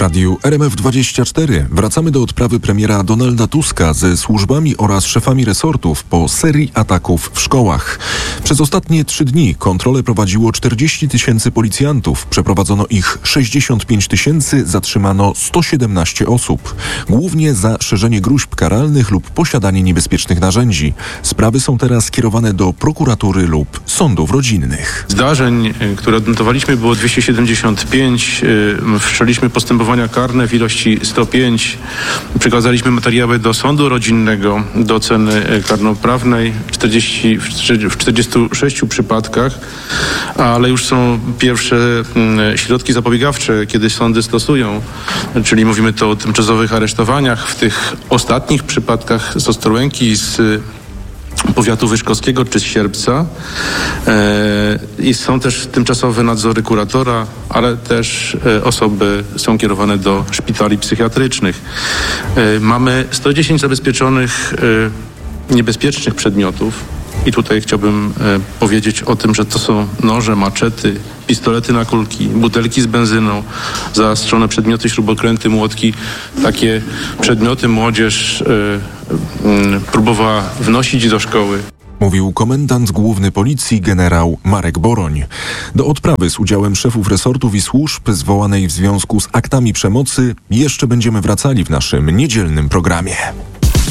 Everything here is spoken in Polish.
radiu RMF24 wracamy do odprawy premiera Donalda Tuska ze służbami oraz szefami resortów po serii ataków w szkołach. Przez ostatnie 3 dni kontrolę prowadziło 40 000 policjantów, przeprowadzono ich 65 000, zatrzymano 117 osób. Głównie za szerzenie gróźb karalnych lub posiadanie niebezpiecznych narzędzi. Sprawy są teraz kierowane do prokuratury lub sądów rodzinnych. Zdarzeń, które odnotowaliśmy, było 275. Wszczęliśmy postępowania karne w ilości 105. Przekazaliśmy materiały do sądu rodzinnego, do oceny karnoprawnej w 46 przypadkach, ale już są pierwsze środki zapobiegawcze, kiedy sądy stosują, czyli mówimy to o tymczasowych aresztowaniach. W tych ostatnich przypadkach z Ostrołęki, z powiatu wyszkowskiego czy z Sierpca. I są też tymczasowe nadzory kuratora, ale też osoby są kierowane do szpitali psychiatrycznych. Mamy 110 zabezpieczonych niebezpiecznych przedmiotów. I tutaj chciałbym powiedzieć o tym, że to są noże, maczety, pistolety na kulki, butelki z benzyną, zaostrzone przedmioty, śrubokręty, młotki. Takie przedmioty młodzież próbowała wnosić do szkoły. Mówił komendant główny policji generał Marek Boroń. Do odprawy z udziałem szefów resortów i służb zwołanej w związku z aktami przemocy jeszcze będziemy wracali w naszym niedzielnym programie.